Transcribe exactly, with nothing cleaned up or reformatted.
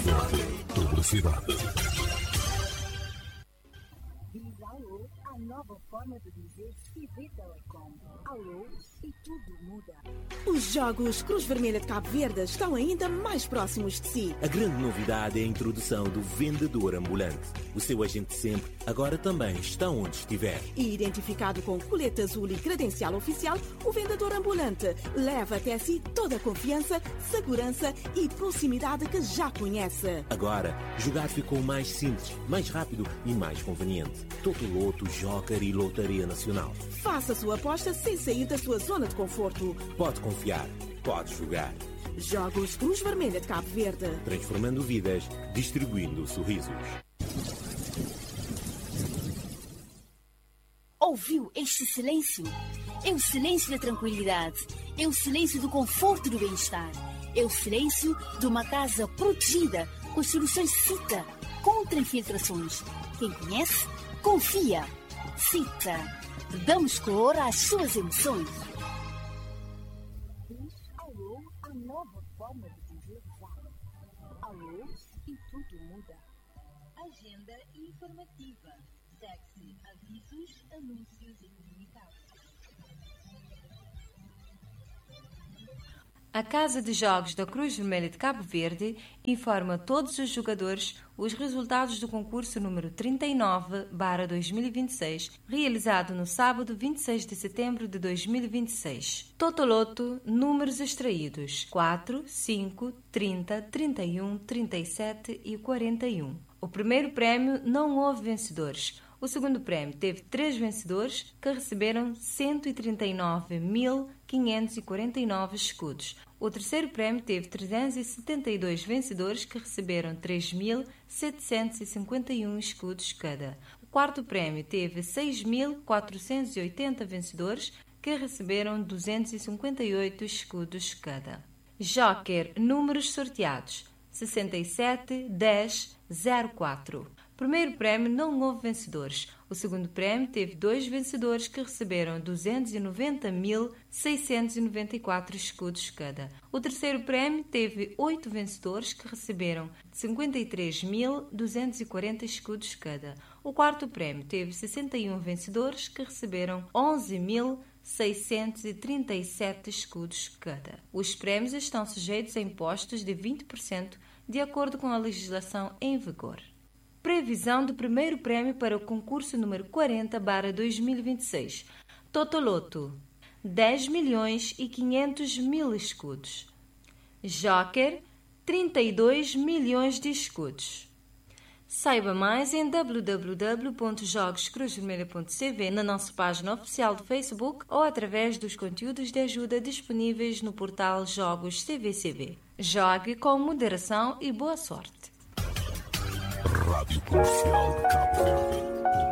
Verde, publicidade. Diz alô, a nova forma de dizer C V Telecom. Alô e tudo muda. Os Jogos Cruz Vermelha de Cabo Verde estão ainda mais próximos de si. A grande novidade é a introdução do vendedor ambulante. O seu agente sempre, agora também está onde estiver. E identificado com colete azul e credencial oficial, o vendedor ambulante leva até si toda a confiança, segurança e proximidade que já conhece. Agora, jogar ficou mais simples, mais rápido e mais conveniente. Totoloto, Joker e Lotaria Nacional. Faça sua aposta sem sair da sua zona de conforto. Pode confiar, pode jogar. Jogos Cruz Vermelha de Cabo Verde. Transformando vidas, distribuindo sorrisos. Ouviu este silêncio? É o silêncio da tranquilidade. É o silêncio do conforto e do bem-estar. É o silêncio de uma casa protegida com as soluções CITA contra infiltrações. Quem conhece, confia. CITA. Damos cor às suas emoções. Diz alô, a nova forma de dizer já. Alô e tudo muda. Agenda informativa. Segue-se avisos, anúncios e comunicados. A Casa de Jogos da Cruz Vermelha de Cabo Verde informa todos os jogadores os resultados do concurso número trinta e nove barra dois mil e vinte e seis, realizado no sábado vinte e seis de setembro de dois mil e vinte e seis. Totoloto, números extraídos quatro, cinco, trinta, trinta e um, trinta e sete e quarenta e um. O primeiro prémio não houve vencedores. O segundo prémio teve três vencedores que receberam cento e trinta e nove mil quinhentos e quarenta e nove escudos. O terceiro prémio teve trezentos e setenta e dois vencedores que receberam três mil setecentos e cinquenta e um escudos cada. O quarto prémio teve seis mil quatrocentos e oitenta vencedores que receberam duzentos e cinquenta e oito escudos cada. Joker, números sorteados: sessenta e sete, dez, zero quatro. Primeiro prémio não houve vencedores. O segundo prémio teve dois vencedores que receberam duzentos e noventa mil seiscentos e noventa e quatro escudos cada. O terceiro prémio teve oito vencedores que receberam cinquenta e três mil duzentos e quarenta escudos cada. O quarto prémio teve sessenta e um vencedores que receberam onze mil seiscentos e trinta e sete escudos cada. Os prémios estão sujeitos a impostos de vinte por cento de acordo com a legislação em vigor. Previsão do primeiro prémio para o concurso número quarenta barra dois mil e vinte e seis. Totoloto, dez milhões e quinhentos mil escudos. Joker, trinta e dois milhões de escudos. Saiba mais em w w w ponto jogos cruz vermelha ponto c v, na nossa página oficial do Facebook ou através dos conteúdos de ajuda disponíveis no portal Jogos C V C V. Jogue com moderação e boa sorte. Rádio Comercial de Cabo Verde.